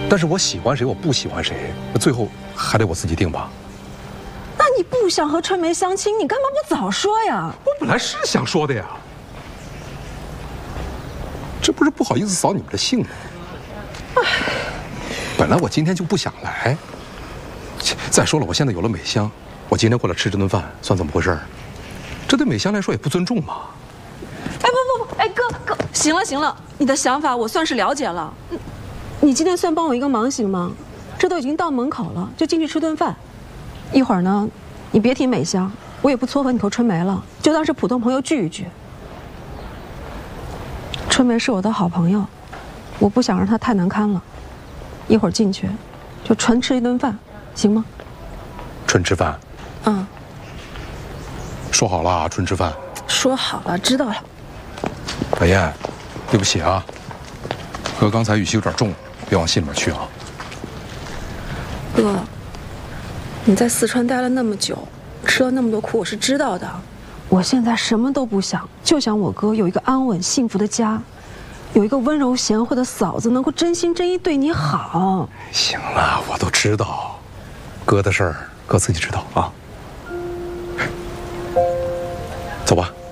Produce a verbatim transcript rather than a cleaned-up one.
但是我喜欢谁，我不喜欢谁，最后还得我自己定吧。 那你不想和春梅相亲，你干嘛不早说呀？ 我本来是想说的呀，这不是不好意思扫你们的兴吗？唉，本来我今天就不想来。再说了，我现在有了美香，我今天过来吃这顿饭，算怎么回事？这对美香来说也不尊重嘛。 哎，不不不，哎，哥哥，行了行了，你的想法我算是了解了。你今天算帮我一个忙行吗？这都已经到门口了，就进去吃顿饭。一会儿呢，你别提美香，我也不撮合你和春梅了，就当是普通朋友聚一聚。春梅是我的好朋友，我不想让她太难堪了。一会儿进去，就纯吃一顿饭，行吗？ 纯吃饭？ 嗯。 说好了啊，纯吃饭。 说好了，知道了。 白燕，对不起啊，哥刚才语气有点重，别往心里面去啊。 哥，你在四川待了那么久，吃了那么多苦，我是知道的。我现在什么都不想，就想我哥有一个安稳幸福的家，有一个温柔贤惠的嫂子，能够真心真意对你好。 行了，我都知道，哥的事儿哥自己知道啊。走吧。